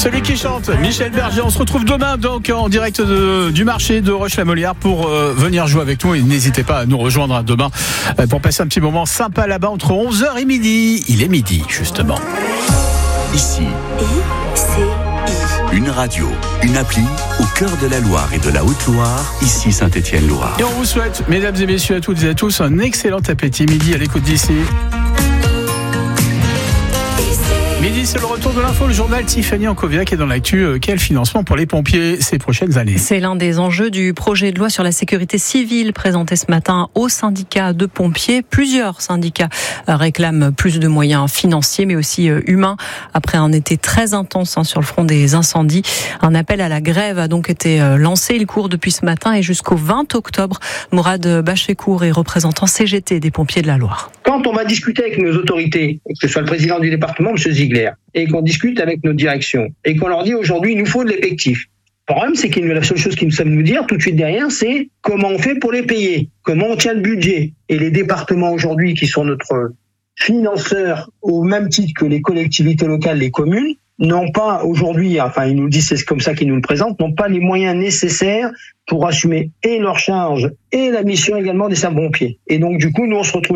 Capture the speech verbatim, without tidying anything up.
Celui qui chante, Michel Berger. On se retrouve demain donc en direct de, du marché de Roche-la-Molière pour euh, venir jouer avec nous. Et n'hésitez pas à nous rejoindre demain euh, pour passer un petit moment sympa là-bas entre onze heures et midi. Il est midi justement. Ici, I C I. une radio, une appli au cœur de la Loire et de la Haute-Loire, ici Saint-Étienne-Loire. Et on vous souhaite, mesdames et messieurs, à toutes et à tous, un excellent appétit midi à l'écoute d'ici. Midi, c'est le retour de l'info, le journal Tiffany Ankoviak est dans l'actu. Quel financement pour les pompiers ces prochaines années? C'est l'un des enjeux du projet de loi sur la sécurité civile présenté ce matin aux syndicats de pompiers. Plusieurs syndicats réclament plus de moyens financiers mais aussi humains après un été très intense sur le front des incendies. Un appel à la grève a donc été lancé. Il court depuis ce matin et jusqu'au vingt octobre. Mourad Bachécourt est représentant C G T des pompiers de la Loire. Quand on va discuter avec nos autorités, que ce soit le président du département, M. Ziegler, et qu'on discute avec nos directions, et qu'on leur dit aujourd'hui, il nous faut de l'effectif. Le problème, c'est que la seule chose qu'ils nous savent nous dire tout de suite derrière, c'est comment on fait pour les payer, comment on tient le budget. Et les départements aujourd'hui, qui sont notre financeur au même titre que les collectivités locales, les communes, n'ont pas aujourd'hui, enfin ils nous le disent, c'est comme ça qu'ils nous le présentent, n'ont pas les moyens nécessaires pour assumer et leurs charges et la mission également des sapeurs-pompiers. Et donc du coup, nous on se retrouve